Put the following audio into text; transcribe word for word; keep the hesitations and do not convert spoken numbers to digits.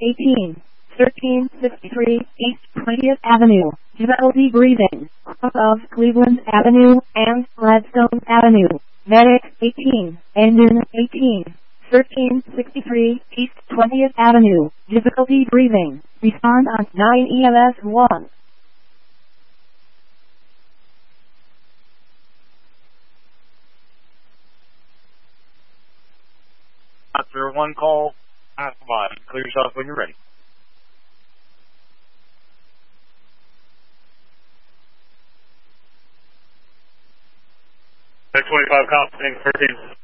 eighteen, thirteen sixty-three East twentieth Avenue, difficulty breathing, of Cleveland Avenue and Gladstone Avenue, medic eighteen, engine eighteen, thirteen sixty-three East twentieth Avenue, difficulty breathing, respond on nine E M S one. After one call, pass by. Clear yourself when you're ready. twenty-five, compensating thirteen.